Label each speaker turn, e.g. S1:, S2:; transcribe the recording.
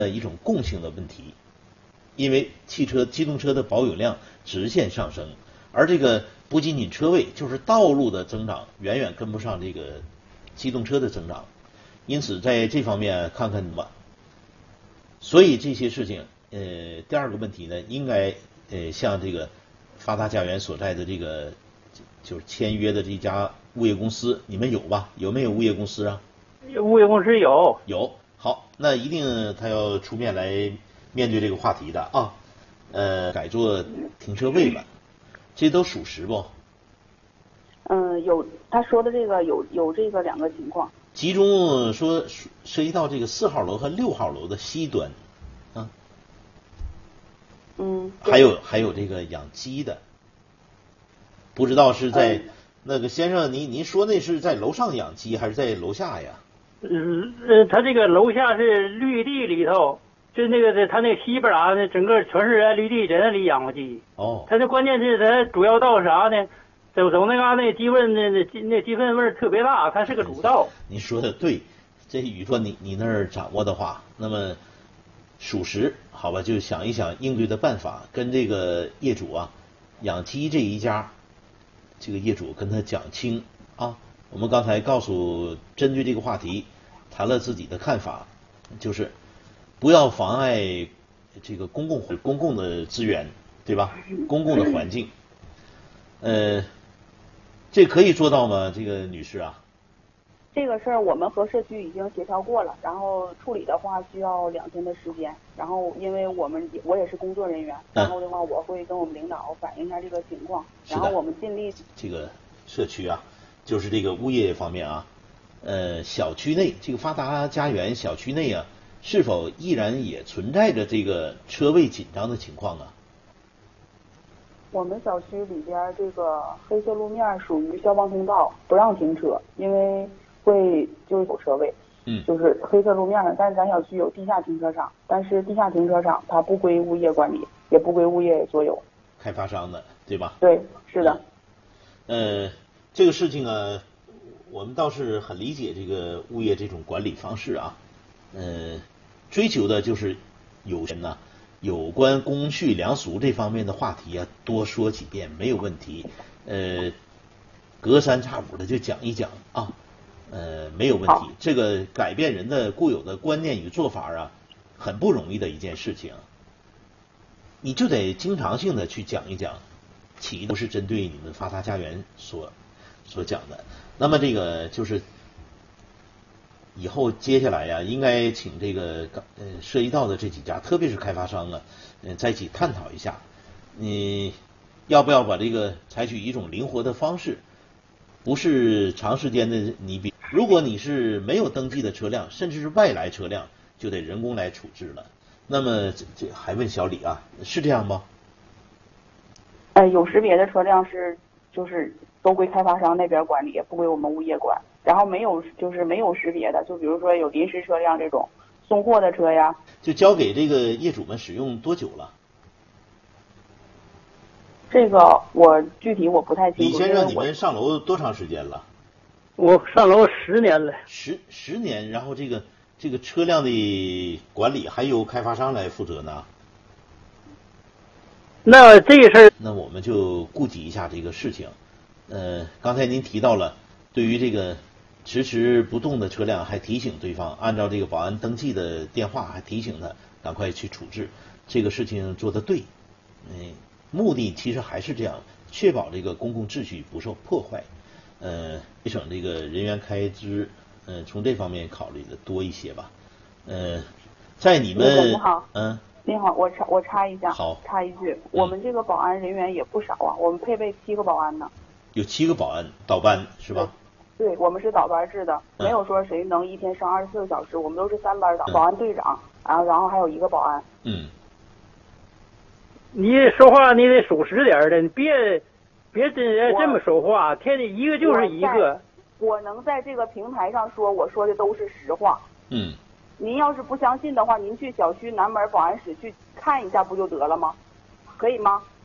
S1: 一种共性的问题，因为机动车的保有量直线上升，而这个不仅仅车位，就是道路的增长远远跟不上这个机动车的增长，因此在这方面看看吧。所以这些事情，第二个问题呢，应该向这个发达家园所在的这个就是签约的这家物业公司，你们有吧？有没有物业公司啊？
S2: 物业公司有。
S1: 好，那一定他要出面来面对这个话题的啊。改做停车位了，这都属实不？
S3: 有他说的这个有这个2个情况。
S1: 其中说涉及到这个4号楼和6号楼的西端，啊，还有这个养鸡的，不知道是在那个先生，您说那是在楼上养鸡还是在楼下呀？
S2: 他这个楼下是绿地里头，就那个他那西边啊，那整个全是绿地，在那里养活鸡。
S1: 哦。
S2: 他这关键是他主要道啥呢？走那嘎那鸡粪那鸡粪味儿特别大，它是个主道。
S1: 您说的对，这宇说你那儿掌握的话，那么属实，好吧，就想一想应对的办法，跟这个业主啊，养鸡这一家，这个业主跟他讲清啊。我们刚才针对这个话题谈了自己的看法，就是不要妨碍这个公共的资源，对吧？公共的环境，这可以做到吗？这个女士啊？
S3: 这个事儿我们和社区已经协调过了，然后处理的话需要2天的时间。然后因为我也是工作人员，然后的话我会跟我们领导反映一下这个情况，然后我们尽力。
S1: 这个社区啊，就是这个物业方面啊，小区内这个发达家园小区内啊，是否依然也存在着这个车位紧张的情况啊？
S3: 我们小区里边这个黑色路面属于消防通道，不让停车，因为就是有车位，就是黑色路面上。但是咱小区有地下停车场，但是地下停车场它不归物业管理，也不归物业所有，
S1: 开发商的，对吧？
S3: 对，是的。
S1: 这个事情啊，我们倒是很理解这个物业这种管理方式啊，追求的就是有关公序良俗这方面的话题啊，多说几遍没有问题。隔三差五的就讲一讲啊，没有问题。这个改变人的固有的观念与做法啊，很不容易的一件事情。你就得经常性的去讲一讲，起都是针对你们发达家园所讲的。那么这个就是以后接下来呀，应该请这个涉及到的这几家，特别是开发商啊，在一起探讨一下，你要不要把这个采取一种灵活的方式，不是长时间的如果你是没有登记的车辆，甚至是外来车辆，就得人工来处置了。那么这还问小李啊，是这样吗？
S3: 有识别的车辆就是都归开发商那边管理，不归我们物业管。然后没有识别的，就比如说有临时车辆这种送货的车呀，
S1: 就交给这个业主们使用多久了？
S3: 这个我具体不太清楚。
S1: 李先生，你们上楼多长时间了？
S2: 我上楼10年了。
S1: 十年，然后这个车辆的管理还由开发商来负责呢？
S2: 那这个事儿，
S1: 那我们就顾及一下这个事情。刚才您提到了，对于这个迟迟不动的车辆，还提醒对方按照这个保安登记的电话，还提醒他赶快去处置。这个事情做得对，目的其实还是这样，确保这个公共秩序不受破坏，节省这个人员开支，从这方面考虑的多一些吧。在你们
S3: 您好，我插一下，
S1: 好，
S3: 插一句，我们这个保安人员也不少啊，我们配备7个保安呢。
S1: 有7个保安倒班是吧？
S3: 对，我们是倒班制的，没有说谁能一天上24个小时，我们都是3班倒，保安队长，然后还有1个保安。
S2: 你说话你得属实点的，你别这么说话，天天一个就是一个。
S3: 我能在这个平台上说，我说的都是实话。您要是不相信的话，您去小区南门保安室去看一下不就得了吗？可以吗？